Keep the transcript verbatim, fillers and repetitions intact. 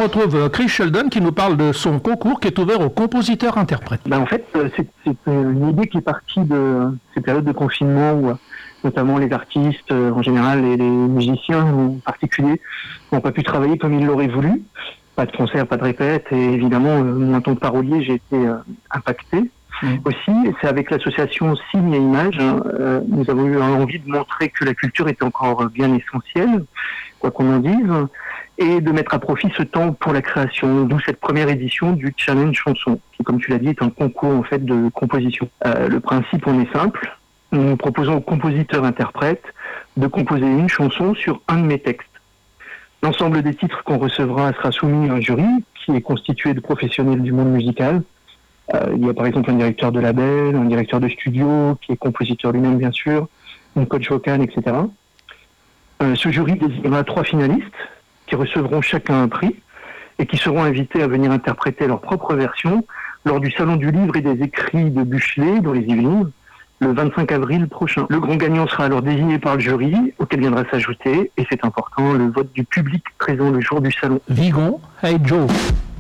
retrouve Chris Sheldon qui nous parle de son concours qui est ouvert aux compositeurs-interprètes. Ben en fait, c'est, c'est une idée qui est partie de ces périodes de confinement où notamment les artistes en général et les musiciens en particulier n'ont pas pu travailler comme ils l'auraient voulu. Pas de concert, pas de répète, et évidemment, moi en tant que parolier, j'ai été euh, impacté. Mmh. Aussi, c'est avec l'association Signes et Images, hein, euh, nous avons eu envie de montrer que la culture était encore bien essentielle, quoi qu'on en dise, et de mettre à profit ce temps pour la création, d'où cette première édition du Challenge Chanson, qui, comme tu l'as dit, est un concours en fait de composition. Euh, le principe, on est simple, nous proposons aux compositeurs-interprètes de composer une chanson sur un de mes textes. L'ensemble des titres qu'on recevra sera soumis à un jury qui est constitué de professionnels du monde musical. Euh, il y a par exemple un directeur de label, un directeur de studio qui est compositeur lui-même bien sûr, un coach vocal, et cetera. Euh, ce jury désignera trois finalistes qui recevront chacun un prix et qui seront invités à venir interpréter leur propre version lors du Salon du Livre et des Écrits de Buchelet dans les Yvelines, le vingt-cinq avril prochain. Le grand gagnant sera alors désigné par le jury, auquel viendra s'ajouter, et c'est important, le vote du public présent le jour du salon. Vigon, hey Joe.